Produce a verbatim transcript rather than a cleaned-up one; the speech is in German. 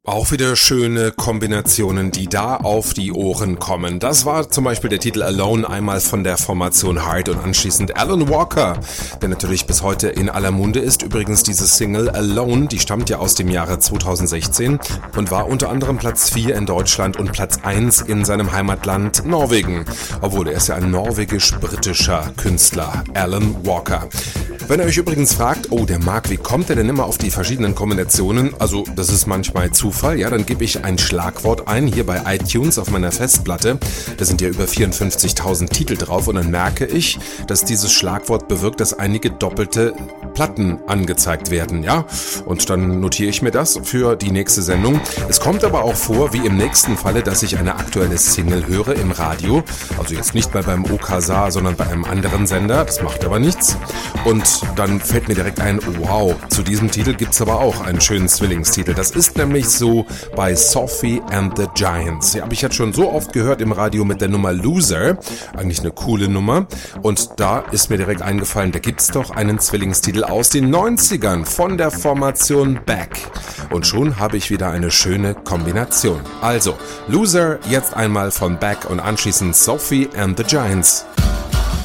Auch wieder schöne Kombinationen, die da auf die Ohren kommen. Das war zum Beispiel der Titel Alone, einmal von der Formation Heart und anschließend Alan Walker, der natürlich bis heute in aller Munde ist. Übrigens diese Single Alone, die stammt ja aus dem Jahre zweitausendsechzehn und war unter anderem Platz vier in Deutschland und Platz eins in seinem Heimatland Norwegen. Obwohl, er ist ja ein norwegisch-britischer Künstler, Alan Walker. Wenn ihr euch übrigens fragt, oh, der Marc, wie kommt er denn immer auf die verschiedenen Kombinationen? Also, das ist manchmal Zufall, ja, dann gebe ich ein Schlagwort ein, hier bei iTunes auf meiner Festplatte. Da sind ja über vierundfünfzigtausend Titel drauf und dann merke ich, dass dieses Schlagwort bewirkt, dass einige doppelte Platten angezeigt werden, ja. Und dann notiere ich mir das für die nächste Sendung. Es kommt aber auch vor, wie im nächsten Falle, dass ich eine aktuelle Single höre im Radio. Also jetzt nicht mehr beim O K S A, sondern bei einem anderen Sender. Das macht aber nichts. Und dann fällt mir direkt ein, wow, zu diesem Titel gibt's aber auch einen schönen Zwillingstitel. Das ist nämlich so bei Sophie and the Giants. Die habe ich jetzt schon so oft gehört im Radio mit der Nummer Loser. Eigentlich eine coole Nummer. Und da ist mir direkt eingefallen, da gibt's doch einen Zwillingstitel aus den neunzigern von der Formation Beck. Und schon habe ich wieder eine schöne Kombination. Also, Loser jetzt einmal von Beck und anschließend Sophie and the Giants.